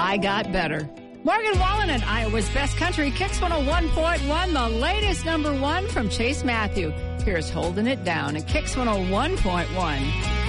I Got Better. Morgan Wallen and Iowa's Best Country, Kicks 101.1, the latest number one from Chase Matthew. Here's Holding It Down at Kicks 101.1.